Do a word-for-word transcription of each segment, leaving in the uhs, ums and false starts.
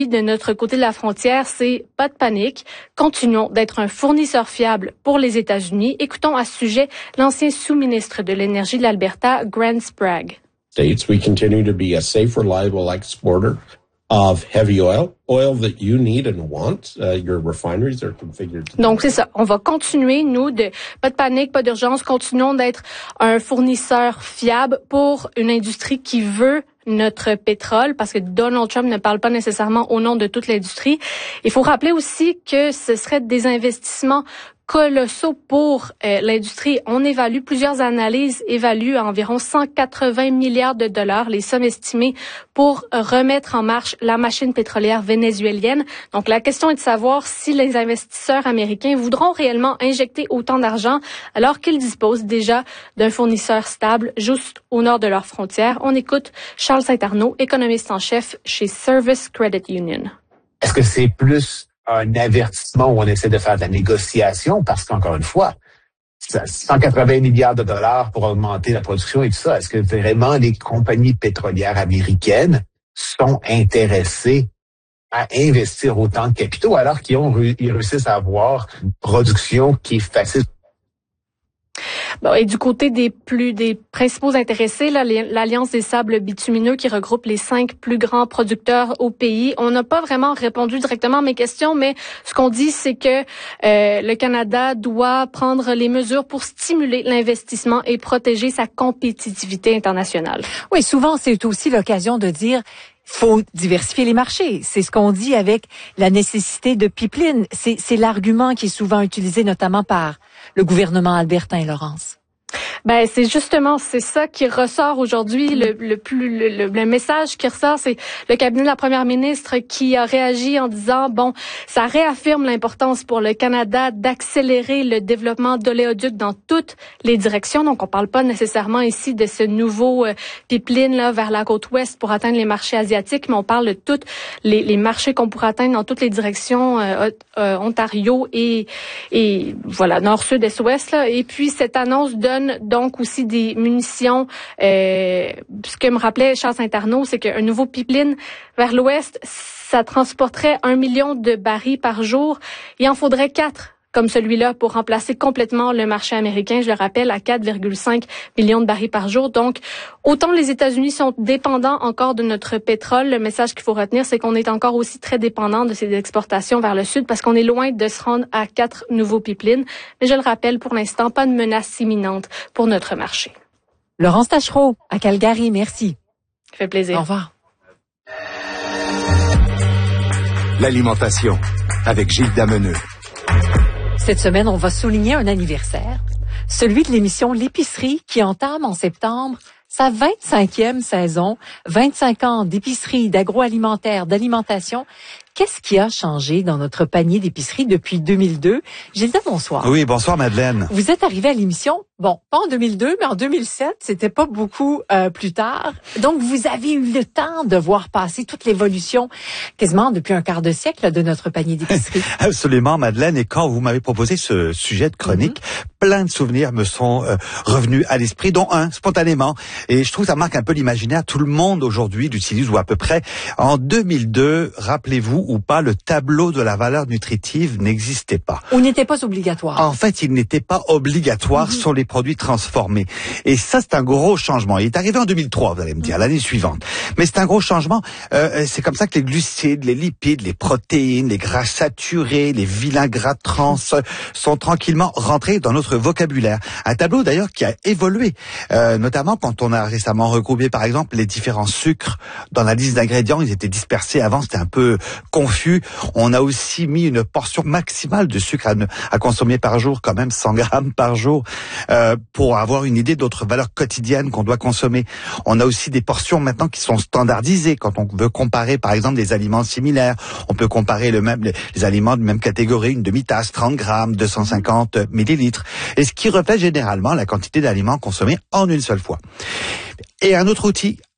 de notre côté de la frontière, c'est pas de panique. Continuons d'être un fournisseur fiable pour les États-Unis. Écoutons à ce sujet l'ancien sous-ministre de l'Énergie de l'Alberta, Grant Sprague. States, we continue to be a safe, reliable exporter of heavy oil, oil that you need and want. Uh, your refineries are configured to... Donc, c'est ça. On va continuer, nous, de pas de panique, pas d'urgence. Continuons d'être un fournisseur fiable pour une industrie qui veut notre pétrole, parce que Donald Trump ne parle pas nécessairement au nom de toute l'industrie. Il faut rappeler aussi que ce serait des investissements colossaux pour euh, l'industrie. On évalue, plusieurs analyses évaluent à environ cent quatre-vingts milliards de dollars les sommes estimées pour remettre en marche la machine pétrolière vénézuélienne. Donc, la question est de savoir si les investisseurs américains voudront réellement injecter autant d'argent alors qu'ils disposent déjà d'un fournisseur stable juste au nord de leurs frontières. On écoute Charles Saint-Arnaud, économiste en chef chez Service Credit Union. Est-ce que c'est plus un avertissement où on essaie de faire de la négociation? Parce qu'encore une fois, cent quatre-vingts milliards de dollars pour augmenter la production et tout ça, est-ce que vraiment les compagnies pétrolières américaines sont intéressées à investir autant de capitaux alors qu'ils ont, ils réussissent à avoir une production qui est facile? Bon, et du côté des plus des principaux intéressés, là, l'Alliance des sables bitumineux qui regroupe les cinq plus grands producteurs au pays, on n'a pas vraiment répondu directement à mes questions, mais ce qu'on dit, c'est que euh, le Canada doit prendre les mesures pour stimuler l'investissement et protéger sa compétitivité internationale. Oui, souvent, c'est aussi l'occasion de dire faut diversifier les marchés. C'est ce qu'on dit avec la nécessité de pipeline. C'est, c'est l'argument qui est souvent utilisé notamment par le gouvernement albertain, Laurence. Ben c'est justement c'est ça qui ressort aujourd'hui. Le, le plus le, le, le message qui ressort, c'est le cabinet de la première ministre qui a réagi en disant bon, ça réaffirme l'importance pour le Canada d'accélérer le développement d'oléoducs dans toutes les directions. Donc on parle pas nécessairement ici de ce nouveau euh, pipeline là vers la côte ouest pour atteindre les marchés asiatiques, mais on parle de tous les, les marchés qu'on pourrait atteindre dans toutes les directions, euh, euh, Ontario et et voilà nord, sud, est, ouest là. Et puis cette annonce donne donc aussi des munitions. Euh, ce que me rappelait Charles Saint-Arnaud, c'est qu'un nouveau pipeline vers l'ouest, ça transporterait un million de barils par jour. Il en faudrait quatre comme celui-là pour remplacer complètement le marché américain, je le rappelle, à quatre virgule cinq millions de barils par jour. Donc, autant les États-Unis sont dépendants encore de notre pétrole, le message qu'il faut retenir, c'est qu'on est encore aussi très dépendant de ces exportations vers le sud parce qu'on est loin de se rendre à quatre nouveaux pipelines. Mais je le rappelle, pour l'instant, pas de menace imminente pour notre marché. Laurence Taschereau, à Calgary, merci. Ça fait plaisir. Au revoir. L'alimentation, avec Gilles Dameneux. Cette semaine, on va souligner un anniversaire, celui de l'émission L'épicerie qui entame en septembre sa vingt-cinquième saison, vingt-cinq ans d'épicerie, d'agroalimentaire, d'alimentation. Qu'est-ce qui a changé dans notre panier d'épicerie depuis deux mille deux? Gilda, bonsoir. Oui, bonsoir Madeleine. Vous êtes arrivé à l'émission, bon, pas en deux mille deux, mais en deux mille sept, c'était pas beaucoup euh, plus tard. Donc, vous avez eu le temps de voir passer toute l'évolution, quasiment depuis un quart de siècle, de notre panier d'épicerie. Absolument, Madeleine. Et quand vous m'avez proposé ce sujet de chronique, mm-hmm. plein de souvenirs me sont euh, revenus à l'esprit, dont un, spontanément. Et je trouve que ça marque un peu l'imaginaire. Tout le monde aujourd'hui l'utilise, ou à peu près. En deux mille deux, rappelez-vous, ou pas, le tableau de la valeur nutritive n'existait pas. Ou n'était pas obligatoire. En fait, il n'était pas obligatoire mm-hmm. sur les produits transformés. Et ça, c'est un gros changement. Il est arrivé en deux mille trois, vous allez me dire, mm-hmm. l'année suivante. Mais c'est un gros changement. Euh, c'est comme ça que les glucides, les lipides, les protéines, les gras saturés, les vilains gras trans mm-hmm. sont tranquillement rentrés dans notre vocabulaire. Un tableau d'ailleurs qui a évolué, euh, notamment quand on a récemment regroupé par exemple les différents sucres dans la liste d'ingrédients. Ils étaient dispersés avant, c'était un peu confus. On a aussi mis une portion maximale de sucre à, ne, à consommer par jour, quand même cent grammes par jour, euh, pour avoir une idée d'autres valeurs quotidiennes qu'on doit consommer. On a aussi des portions maintenant qui sont standardisées. Quand on veut comparer par exemple des aliments similaires, on peut comparer le même, les, les aliments de même catégorie, une demi-tasse, trente grammes, deux cent cinquante millilitres, et ce qui reflète généralement la quantité d'aliments consommés en une seule fois. Et un autre outil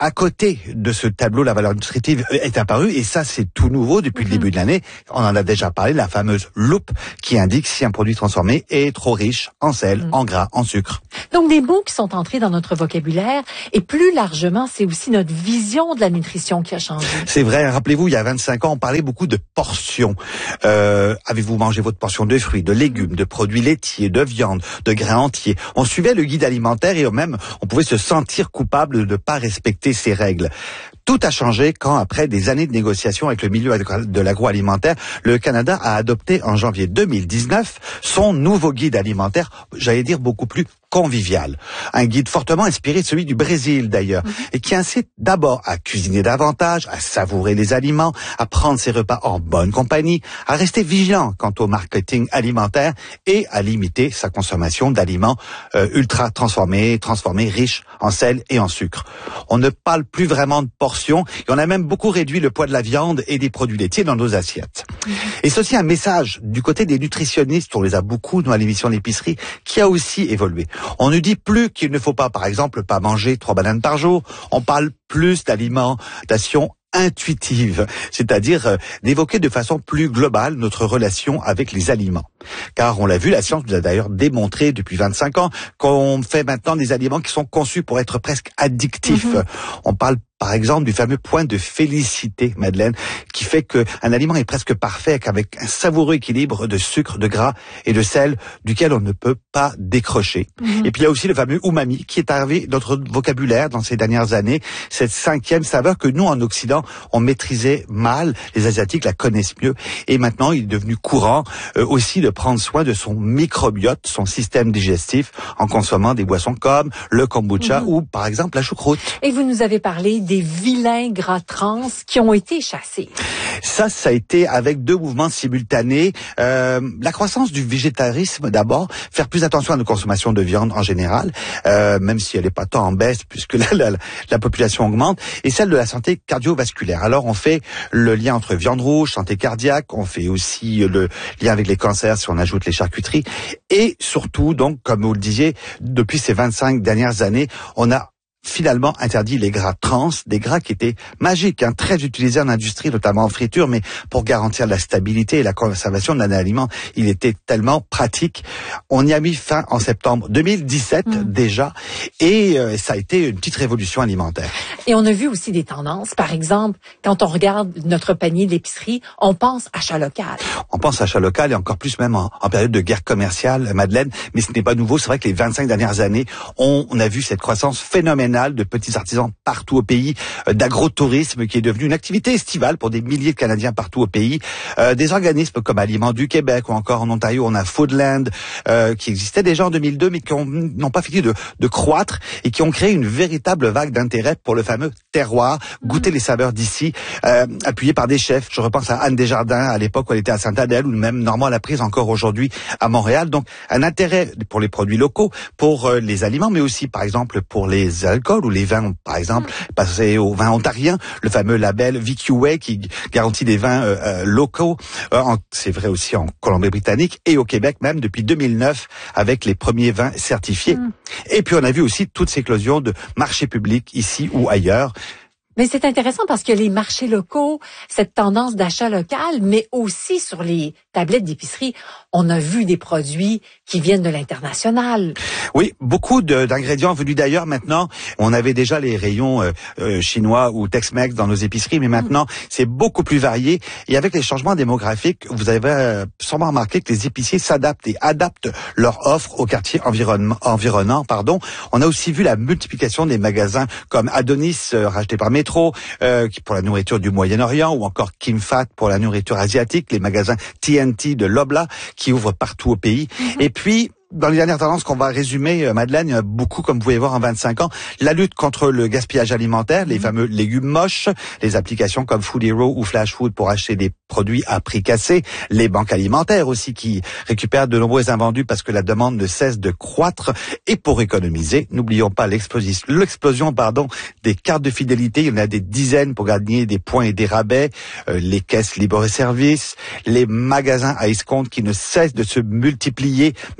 À côté de ce tableau, la valeur nutritive est apparue, et ça c'est tout nouveau depuis mm-hmm. le début de l'année. On en a déjà parlé, la fameuse loupe qui indique si un produit transformé est trop riche en sel, mm. en gras, en sucre. Donc des mots qui sont entrés dans notre vocabulaire, et plus largement, c'est aussi notre vision de la nutrition qui a changé. C'est vrai, rappelez-vous, il y a vingt-cinq ans, on parlait beaucoup de portions. Euh, avez-vous mangé votre portion de fruits, de légumes, de produits laitiers, de viande, de grains entiers? On suivait le guide alimentaire et même on pouvait se sentir coupable de ne pas respecter ces règles. Tout a changé quand, après des années de négociations avec le milieu de l'agroalimentaire, le Canada a adopté en janvier deux mille dix-neuf son nouveau guide alimentaire, j'allais dire beaucoup plus convivial. Un guide fortement inspiré de celui du Brésil d'ailleurs, mmh. et qui incite d'abord à cuisiner davantage, à savourer les aliments, à prendre ses repas en bonne compagnie, à rester vigilant quant au marketing alimentaire et à limiter sa consommation d'aliments euh, ultra transformés, transformés riches en sel et en sucre. On ne parle plus vraiment de portions, et on a même beaucoup réduit le poids de la viande et des produits laitiers dans nos assiettes. Mmh. Et ceci un message du côté des nutritionnistes, on les a beaucoup dans l'émission L'épicerie, qui a aussi évolué. On ne dit plus qu'il ne faut pas, par exemple, pas manger trois bananes par jour. On parle plus d'alimentation intuitive, c'est-à-dire euh, d'évoquer de façon plus globale notre relation avec les aliments. Car on l'a vu, la science nous a d'ailleurs démontré depuis vingt-cinq ans qu'on fait maintenant des aliments qui sont conçus pour être presque addictifs. Mm-hmm. On parle par exemple du fameux point de félicité, Madeleine, qui fait qu'un aliment est presque parfait avec un savoureux équilibre de sucre, de gras et de sel duquel on ne peut pas décrocher. Mm-hmm. Et puis il y a aussi le fameux umami qui est arrivé dans notre vocabulaire dans ces dernières années, cette cinquième saveur que nous en Occident on maîtrisait mal, les Asiatiques la connaissent mieux, et maintenant il est devenu courant euh, aussi de prendre soin de son microbiote, son système digestif, en consommant des boissons comme le kombucha mm-hmm. ou par exemple la choucroute. Et vous nous avez parlé des vilains gras trans qui ont été chassés. Ça, ça a été avec deux mouvements simultanés. Euh, la croissance du végétarisme d'abord, faire plus attention à nos consommations de viande en général, euh, même si elle n'est pas tant en baisse puisque la, la, la population augmente, et celle de la santé cardiovasculaire. Alors on fait le lien entre viande rouge, santé cardiaque, on fait aussi le lien avec les cancers si on ajoute les charcuteries, et surtout, donc, comme vous le disiez, depuis ces vingt-cinq dernières années, on a finalement interdit les gras trans, des gras qui étaient magiques, hein, très utilisés en industrie, notamment en friture, mais pour garantir la stabilité et la conservation d'un aliment, il était tellement pratique. On y a mis fin en septembre deux mille dix-sept mmh. déjà, et euh, ça a été une petite révolution alimentaire. Et on a vu aussi des tendances. Par exemple, quand on regarde notre panier d'épicerie, on pense achat local. On pense achat local, et encore plus même en, en période de guerre commerciale, Madeleine, mais ce n'est pas nouveau. C'est vrai que les vingt-cinq dernières années, on, on a vu cette croissance phénoménale de petits artisans partout au pays, euh, d'agrotourisme qui est devenu une activité estivale pour des milliers de Canadiens partout au pays, euh, des organismes comme Aliments du Québec, ou encore en Ontario on a Foodland euh, qui existait déjà en deux mille deux mais qui n'ont pas fini de, de croître et qui ont créé une véritable vague d'intérêt pour le fameux terroir, goûter les saveurs d'ici, euh, appuyé par des chefs. Je repense à Anne Desjardins à l'époque où elle était à Sainte-Adèle, ou même Normand Laprise encore aujourd'hui à Montréal. Donc un intérêt pour les produits locaux, pour euh, les aliments, mais aussi par exemple pour les alcools ou les vins, par exemple, mmh. passer au vin ontarien, le fameux label V Q A qui garantit des vins euh, euh, locaux. Euh, en, c'est vrai aussi en Colombie-Britannique et au Québec même depuis deux mille neuf avec les premiers vins certifiés. Mmh. Et puis on a vu aussi toute cette éclosion de marchés publics ici ou ailleurs. Mais c'est intéressant parce que les marchés locaux, cette tendance d'achat local, mais aussi sur les tablettes d'épicerie, on a vu des produits qui viennent de l'international. Oui, beaucoup de, d'ingrédients venus d'ailleurs maintenant. On avait déjà les rayons euh, euh, chinois ou Tex-Mex dans nos épiceries, mais maintenant, mmh. c'est beaucoup plus varié. Et avec les changements démographiques, vous avez euh, sûrement remarqué que les épiciers s'adaptent et adaptent leur offre au quartier environnement, environnant. Pardon. On a aussi vu la multiplication des magasins comme Adonis, euh, racheté par Métro, euh, pour la nourriture du Moyen-Orient, ou encore Kim Fat pour la nourriture asiatique, les magasins T N T de Loblaw qui ouvrent partout au pays. Mmh. Et puis, dans les dernières tendances qu'on va résumer, euh, Madeleine, il y a beaucoup, comme vous pouvez voir en vingt-cinq ans, la lutte contre le gaspillage alimentaire, les mmh. fameux légumes moches, les applications comme Food Hero ou Flash Food pour acheter des produits à prix cassé, les banques alimentaires aussi qui récupèrent de nombreux invendus parce que la demande ne cesse de croître. Et pour économiser, n'oublions pas l'explosion, l'explosion pardon, des cartes de fidélité. Il y en a des dizaines pour gagner des points et des rabais, euh, les caisses libre-service, les magasins à escompte qui ne cessent de se multiplier, Maxi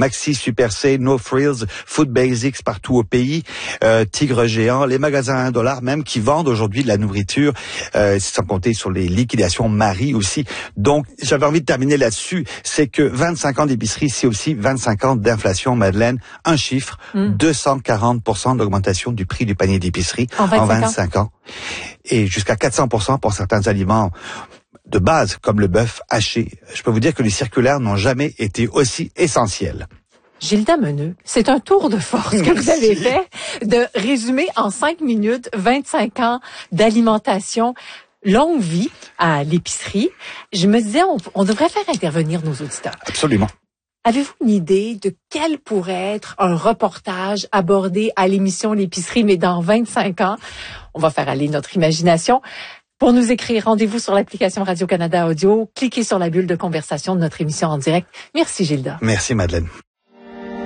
Super C, No Frills, Food Basics partout au pays, euh, Tigre Géant, les magasins à un dollar même qui vendent aujourd'hui de la nourriture, euh, sans compter sur les liquidations Marie aussi. Donc, j'avais envie de terminer là-dessus, c'est que vingt-cinq ans d'épicerie, c'est aussi vingt-cinq ans d'inflation, Madeleine. Un chiffre, mm. deux cent quarante pour cent d'augmentation du prix du panier d'épicerie en vingt-cinq, en vingt-cinq ans. ans. Et jusqu'à quatre cents pour cent pour certains aliments de base, comme le bœuf haché. Je peux vous dire que les circulaires n'ont jamais été aussi essentiels. Gilda Meneux, c'est un tour de force que vous avez fait de résumer en cinq minutes vingt-cinq ans d'alimentation. Longue vie à l'épicerie. Je me disais, on, on devrait faire intervenir nos auditeurs. Absolument. Avez-vous une idée de quel pourrait être un reportage abordé à l'émission L'épicerie, mais dans vingt-cinq ans? On va faire aller notre imagination. Pour nous écrire, rendez-vous sur l'application Radio-Canada Audio. Cliquez sur la bulle de conversation de notre émission en direct. Merci, Gilda. Merci, Madeleine.